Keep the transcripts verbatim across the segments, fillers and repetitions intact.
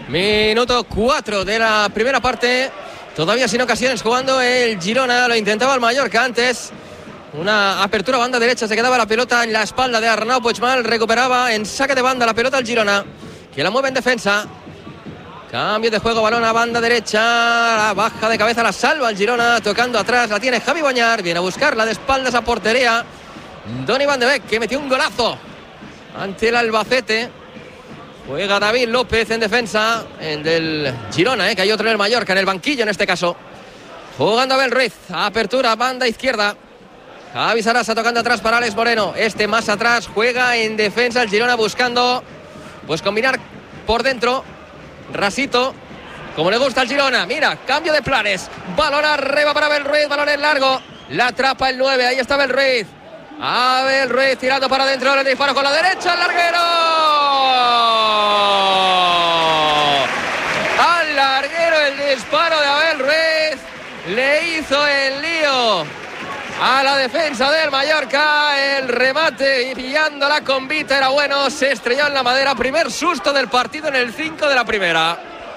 Minuto cuatro de la primera parte. Todavía sin ocasiones jugando el Girona. Lo intentaba el Mallorca antes. Una apertura banda derecha. Se quedaba la pelota en la espalda de Arnau Puigmal. Recuperaba en saque de banda la pelota el Girona, que la mueve en defensa. Cambio de juego, balón a banda derecha. La baja de cabeza, la salva el Girona. Tocando atrás, la tiene Javi Boñar. Viene a buscarla de espaldas a portería Donny van de Beek, que metió un golazo ante el Albacete. Juega David López en defensa, el del Girona, ¿eh? Que hay otro en el Mallorca, en el banquillo en este caso. Jugando Abel Ruiz, apertura, banda izquierda. Javi Sarasa tocando atrás para Alex Moreno. Este más atrás, juega en defensa el Girona buscando pues combinar por dentro. Rasito, como le gusta al Girona. Mira, cambio de planes. Balón arriba para Abel Ruiz, balón en largo. La atrapa el nueve, ahí está Abel Ruiz. Abel Ruiz tirando para adentro, el disparo con la derecha, al larguero. Al larguero el disparo de Abel Ruiz. Le hizo el lío a la defensa del Mallorca. El remate y pillando la convita era bueno. Se estrelló en la madera. Primer susto del partido en el cinco de la primera.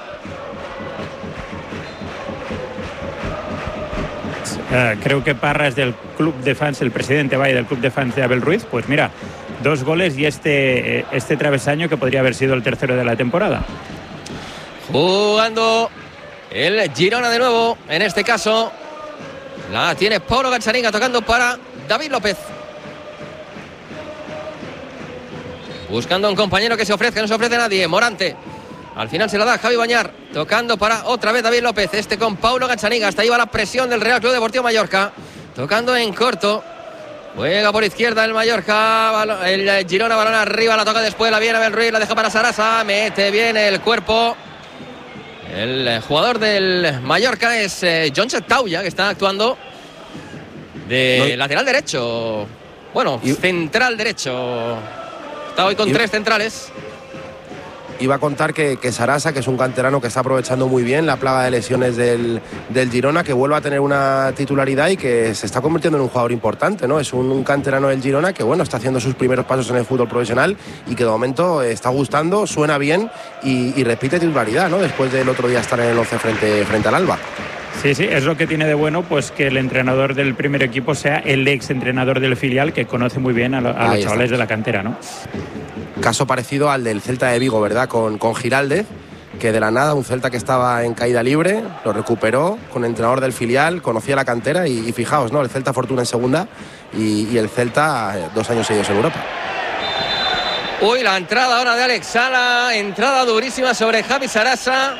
Uh, creo que Parra es del club de fans, el presidente vaya del club de fans de Abel Ruiz. Pues mira, dos goles y este, este travesaño que podría haber sido el tercero de la temporada. Jugando el Girona de nuevo. En este caso la tiene Paulo Gazzaniga tocando para David López. Buscando a un compañero que se ofrezca, no se ofrece nadie. Morante. Al final se la da Javi Boñar, tocando para otra vez David López, este con Paulo Gazzaniga. Hasta ahí va la presión del Real Club Deportivo Mallorca, tocando en corto. Juega por izquierda el Mallorca, el Girona, balón arriba, la toca después, la viene Abel Ruiz, la deja para Sarasa, mete bien el cuerpo. El jugador del Mallorca es eh, Jon Tauya, que está actuando de no. lateral derecho. Bueno, y... central derecho. Está hoy con y... tres centrales. Iba a contar que, que Sarasa, que es un canterano que está aprovechando muy bien la plaga de lesiones del, del Girona, que vuelve a tener una titularidad y que se está convirtiendo en un jugador importante, ¿no? Es un, un canterano del Girona que, bueno, está haciendo sus primeros pasos en el fútbol profesional y que de momento está gustando, suena bien y, y repite titularidad, ¿no? Después del otro día estar en el once frente, frente al Alba. Sí, sí, es lo que tiene de bueno, pues que el entrenador del primer equipo sea el ex entrenador del filial, que conoce muy bien a, lo, a los chavales de la cantera, ¿no? Caso parecido al del Celta de Vigo, ¿verdad? Con, con Giraldez, que de la nada, un Celta que estaba en caída libre, lo recuperó con el entrenador del filial, conocía la cantera y, y fijaos, ¿no? El Celta Fortuna en segunda y, y el Celta dos años seguidos en Europa. Uy, la entrada ahora de Alex Sala, entrada durísima sobre Javi Sarasa.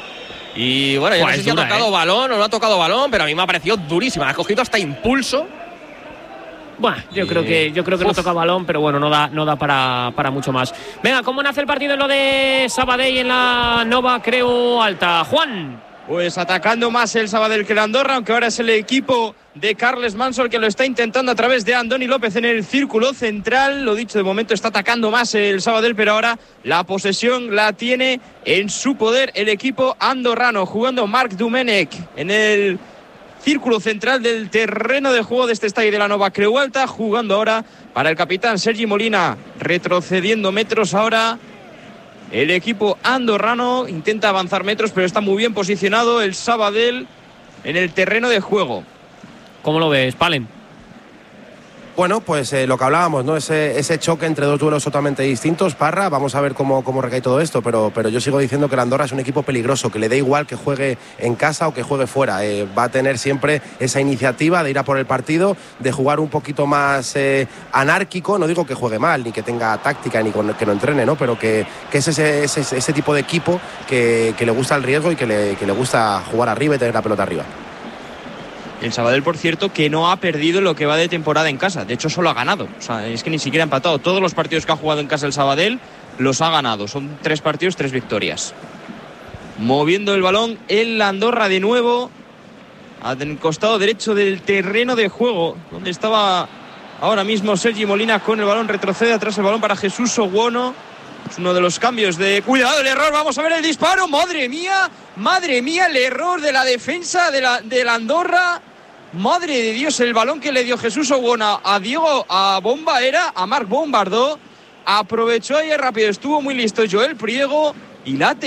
Y bueno, yo no sé si ha tocado balón o no ha tocado balón, pero a mí me ha parecido durísima. Ha cogido hasta impulso. Bueno, yo y... creo que yo creo que Uf. no toca balón, pero bueno, no da no da para, para mucho más. Venga, ¿cómo nace el partido en lo de Sabadell en la Nova Creu Alta? Juan. Pues atacando más el Sabadell que el Andorra, aunque ahora es el equipo de Carles Manso el que lo está intentando a través de Andoni López en el círculo central. Lo dicho, de momento está atacando más el Sabadell, pero ahora la posesión la tiene en su poder el equipo andorrano, jugando Marc Domènech en el círculo central del terreno de juego de este estadio de la Nova Creu Alta, jugando ahora para el capitán Sergi Molina, retrocediendo metros ahora. El equipo andorrano intenta avanzar metros, pero está muy bien posicionado el Sabadell en el terreno de juego. ¿Cómo lo ves, Palen? Bueno, pues eh, lo que hablábamos, ¿no? Ese, ese choque entre dos duelos totalmente distintos, Parra, vamos a ver cómo, cómo recae todo esto, pero, pero yo sigo diciendo que el Andorra es un equipo peligroso, que le da igual que juegue en casa o que juegue fuera, eh, va a tener siempre esa iniciativa de ir a por el partido, de jugar un poquito más eh, anárquico, no digo que juegue mal, ni que tenga táctica, ni con, que no entrene, ¿no? Pero que, que es ese, ese, ese tipo de equipo que, que le gusta el riesgo y que le, que le gusta jugar arriba y tener la pelota arriba. El Sabadell, por cierto, que no ha perdido lo que va de temporada en casa. De hecho, solo ha ganado. O sea, es que ni siquiera ha empatado. Todos los partidos que ha jugado en casa el Sabadell los ha ganado. Son tres partidos, tres victorias. Moviendo el balón el Andorra de nuevo al costado derecho del terreno de juego, donde estaba ahora mismo Sergi Molina con el balón. Retrocede atrás el balón para Jesús Oguono. Es uno de los cambios de... ¡Cuidado, el error! ¡Vamos a ver el disparo! ¡Madre mía! ¡Madre mía! El error de la defensa de la, de la Andorra. ¡Madre de Dios! El balón que le dio Jesús Oguona a Diego, a Bomba era, a Marc Bombardó. Aprovechó ahí rápido. Estuvo muy listo Joel Priego y la